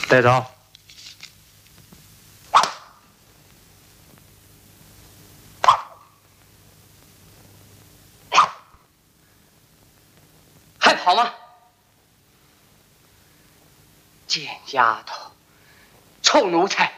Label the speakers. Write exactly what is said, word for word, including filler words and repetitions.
Speaker 1: 带走。
Speaker 2: 还跑吗？贱丫头，臭奴才！